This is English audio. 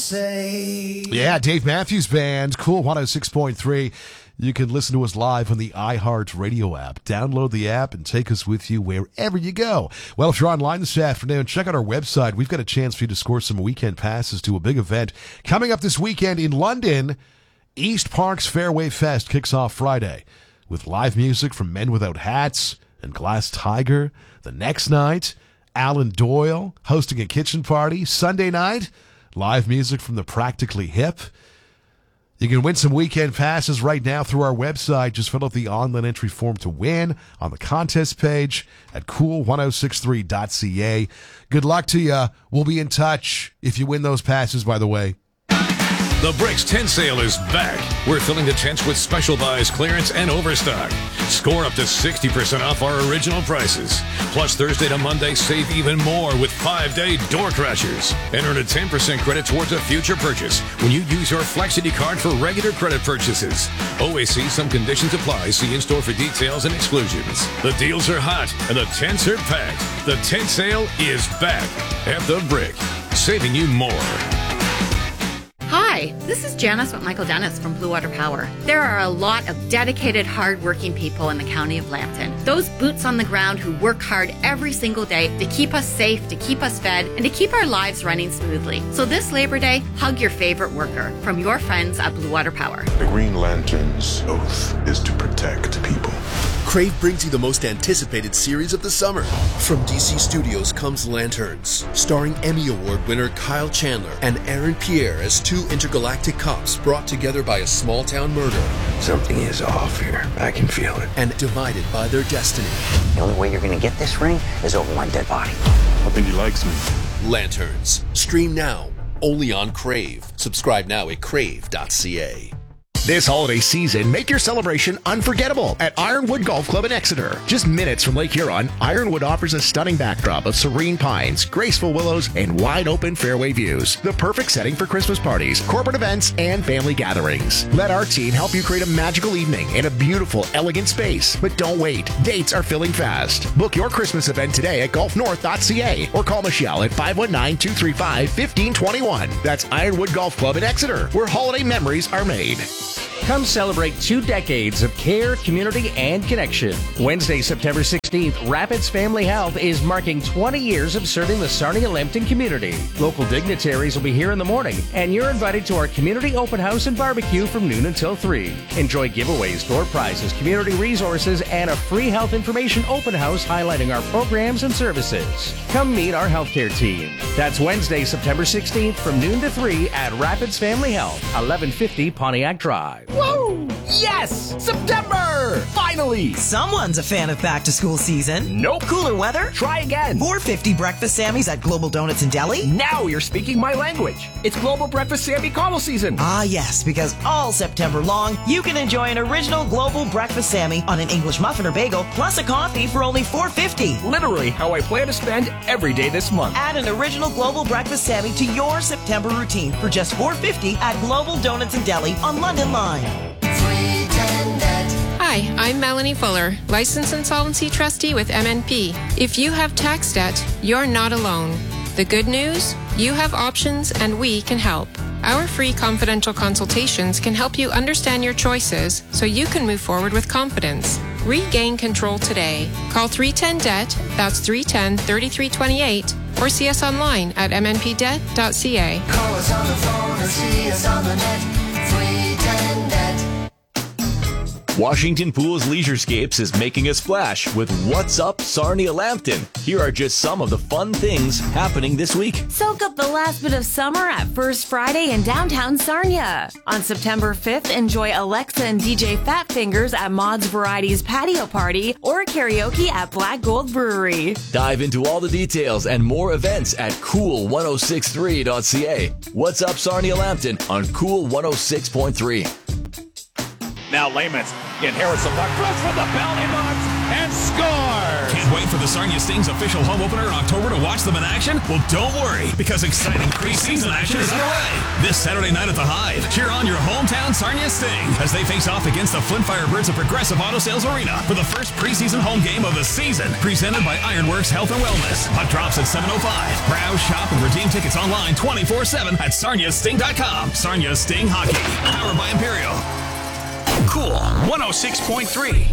say. Yeah, Dave Matthews Band, Cool 106.3. You can listen to us live on the iHeartRadio app. Download the app and take us with you wherever you go. Well, if you're online this afternoon, check out our website. We've got a chance for you to score some weekend passes to a big event coming up this weekend in London. East Park's Fairway Fest kicks off Friday with live music from Men Without Hats and Glass Tiger. The next night, Alan Doyle hosting a kitchen party. Sunday night, live music from the Practically Hip. You can win some weekend passes right now through our website. Just fill out the online entry form to win on the contest page at cool1063.ca. Good luck to you. We'll be in touch if you win those passes, by the way. The Bricks Tent Sale is back. We're filling the tents with special buys, clearance, and overstock. Score up to 60% off our original prices. Plus, Thursday to Monday, save even more with 5-day door crashers. And earn a 10% credit towards a future purchase when you use your Flexity card for regular credit purchases. Always see some conditions apply. See in-store for details and exclusions. The deals are hot and the tents are packed. The tent sale is back at The Brick, saving you more. Hi, this is Janice with Michael Dennis from Blue Water Power. There are a lot of dedicated, hard-working people in the county of Lambton. Those boots on the ground who work hard every single day to keep us safe, to keep us fed, and to keep our lives running smoothly. So this Labor Day, hug your favorite worker from your friends at Blue Water Power. The Green Lantern's oath is to protect people. Crave brings you the most anticipated series of the summer. From DC Studios comes Lanterns, starring Emmy Award winner Kyle Chandler and Aaron Pierre as two intergalactic cops brought together by a small-town murder. Something is off here. I can feel it. And divided by their destiny. The only way you're going to get this ring is over my dead body. I think he likes me. Lanterns. Stream now, only on Crave. Subscribe now at crave.ca. This holiday season, make your celebration unforgettable at Ironwood Golf Club in Exeter. Just minutes from Lake Huron, Ironwood offers a stunning backdrop of serene pines, graceful willows, and wide-open fairway views. The perfect setting for Christmas parties, corporate events, and family gatherings. Let our team help you create a magical evening in a beautiful, elegant space. But don't wait. Dates are filling fast. Book your Christmas event today at golfnorth.ca or call Michelle at 519-235-1521. That's Ironwood Golf Club in Exeter, where holiday memories are made. Come celebrate 2 decades of care, community, and connection. Wednesday, September 16th, Rapids Family Health is marking 20 years of serving the Sarnia-Lambton community. Local dignitaries will be here in the morning, and you're invited to our community open house and barbecue from noon until 3. Enjoy giveaways, door prizes, community resources, and a free health information open house highlighting our programs and services. Come meet our healthcare team. That's Wednesday, September 16th from noon to 3 at Rapids Family Health, 1150 Pontiac Drive. Woo! Yes! September! Finally! Someone's a fan of back-to-school season. Nope. Cooler weather? Try again. $4.50 breakfast Sammys at Global Donuts and Deli? Now you're speaking my language. It's Global Breakfast Sammy Caramel season. Ah, yes, because all September long, you can enjoy an original Global Breakfast Sammy on an English muffin or bagel, plus a coffee for only $4.50. Literally how I plan to spend every day this month. Add an original Global Breakfast Sammy to your September routine for just $4.50 at Global Donuts and Deli on London Line. Hi, I'm Melanie Fuller, Licensed Insolvency Trustee with MNP. If you have tax debt, you're not alone. The good news? You have options and we can help. Our free confidential consultations can help you understand your choices so you can move forward with confidence. Regain control today. Call 310-DEBT, that's 310-3328, or see us online at mnpdebt.ca. Call us on the phone or see us on the net. 310-DEBT. Washington Pools Leisurescapes is making a splash with What's Up Sarnia-Lambton. Here are just some of the fun things happening this week. Soak up the last bit of summer at First Friday in downtown Sarnia. On September 5th, enjoy Alexa and DJ Fat Fingers at Maud's Varieties Patio Party or karaoke at Black Gold Brewery. Dive into all the details and more events at cool1063.ca. What's Up Sarnia-Lambton on Cool 106.3. Now Layman's inherits the puck, throws from the penalty box, and scores! Can't wait for the Sarnia Stings official home opener in October to watch them in action? Well, don't worry, because exciting preseason action is underway. This Saturday night at the Hive, cheer on your hometown Sarnia Sting as they face off against the Flint Firebirds of Progressive Auto Sales Arena for the first preseason home game of the season. Presented by Ironworks Health and Wellness. Puck drops at 7:05. Browse, shop, and redeem tickets online 24/7 at sarniasting.com. Sarnia Sting Hockey. Powered by Imperial. Cool 106.3.